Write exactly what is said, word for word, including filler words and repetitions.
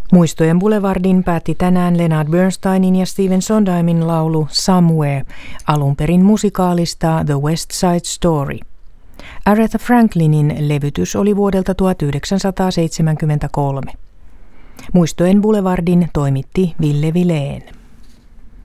Muistojen Boulevardin päätti tänään Leonard Bernsteinin ja Stephen Sondheimin laulu Somewhere, alun perin musikaalista The West Side Story. Aretha Franklinin levytys oli vuodelta tuhatyhdeksänsataaseitsemänkymmentäkolme. Muistojen Boulevardin toimitti Ville Vileen.